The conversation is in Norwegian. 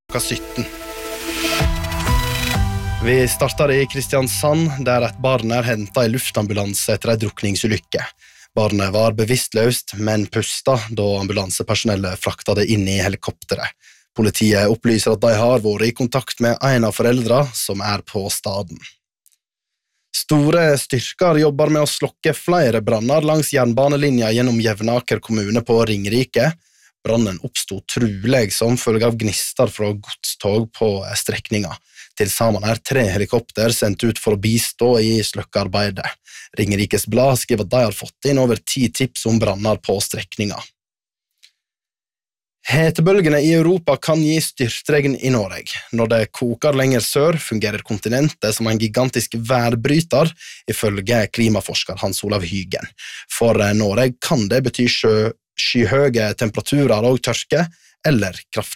17. Vi starter i Kristiansand, der et barn hentet i luftambulanse etter en drukningsulykke. Barnet var bevisstløst, men pusta da ambulansepersonellet frakta det inn i helikopteret. Politiet opplyser at de har vært i kontakt med en av foreldrene som på staden. Store styrker jobber med å slokke flere branner langs jernbanelinja gjennom Jevnaker kommune på Ringerike. Brannen oppstod trolig som følge av gnister fra godstog på strekninga. Til sammen 3 helikopter sendt ut for å bistå i sløkkearbeidet. Ringerikes Blad skriver at de har fått inn over 10 tips om branner på strekninga. Hetebølgene i Europa kan gi styrtregn i Norge. Når det koker lenger sør, fungerer kontinentet som en gigantisk værbryter, ifølge klimaforsker Hans Olav Hygen. For Norge kan det bety skyhøye temperaturer og tørke, eller kraftig